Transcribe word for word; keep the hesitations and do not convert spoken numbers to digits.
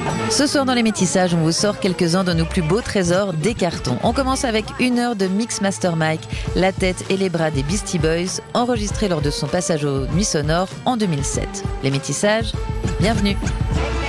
Ce soir dans les métissages, on vous sort quelques-uns de nos plus beaux trésors des cartons. On commence avec une heure de Mixmaster Mike, la tête et les bras des Beastie Boys, enregistré lors de son passage aux Nuits Sonores en deux mille sept. Les métissages, bienvenue.